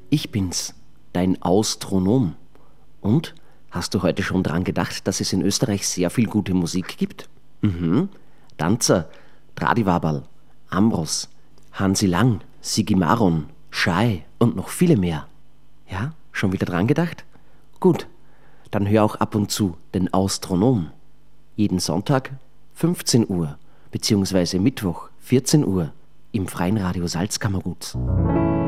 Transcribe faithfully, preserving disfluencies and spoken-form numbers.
Ich bin's, dein Austronom. Und? Hast du heute schon dran gedacht, dass es in Österreich sehr viel gute Musik gibt? Mhm. Danzer, Tradivaberl, Ambros, Hansi Lang, Sigi Maron, Schei und noch viele mehr. Ja, schon wieder dran gedacht? Gut, dann hör auch ab und zu den Austronom. Jeden Sonntag fünfzehn Uhr beziehungsweise Mittwoch vierzehn Uhr im Freien Radio Salzkammergut.